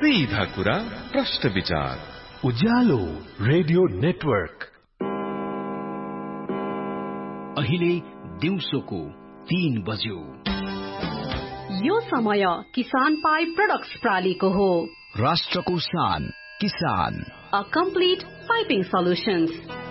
सीधा कुरा प्रश्न विचार उज्यालो रेडियो नेटवर्क। अहिले दिउँसोको 3 बज्यो। यो समय किसान पाइप प्रोडक्ट्स प्रालीको हो। राष्ट्रको शान किसान, अ कम्प्लिट पाइपिङ सल्युशन्स।